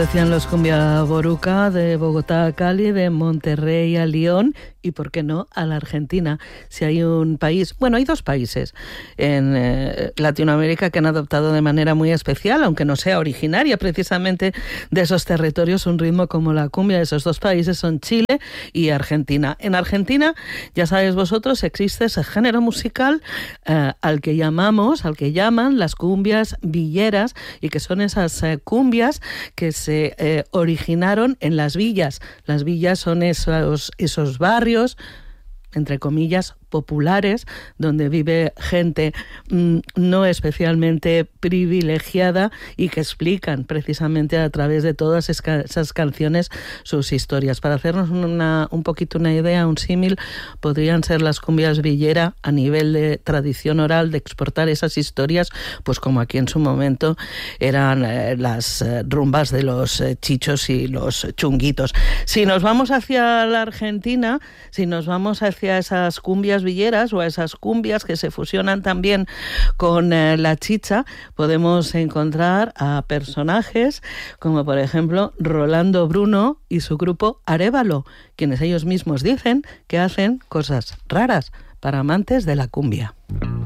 Decían los Cumbia Boruca, de Bogotá a Cali, de Monterrey a León y, ¿por qué no?, a la Argentina. Si hay un país, bueno, hay dos países en Latinoamérica que han adoptado de manera muy especial, aunque no sea originaria precisamente de esos territorios, un ritmo como la cumbia. Esos dos países son Chile y Argentina. En Argentina, ya sabéis vosotros, existe ese género musical al que llaman las cumbias villeras, y que son esas cumbias que se originaron en las villas. Las villas son esos barrios, entre comillas, populares, donde vive gente no especialmente privilegiada y que explican precisamente a través de todas esas canciones sus historias. Para hacernos un poquito una idea, un símil, podrían ser las cumbias villera a nivel de tradición oral, de exportar esas historias, pues como aquí en su momento eran las rumbas de los chichos y los chunguitos. Si nos vamos hacia la Argentina, si nos vamos hacia esas cumbias villeras o a esas cumbias que se fusionan también con la chicha, podemos encontrar a personajes como, por ejemplo, Rolando Bruno y su grupo Arévalo, quienes ellos mismos dicen que hacen cosas raras para amantes de la cumbia.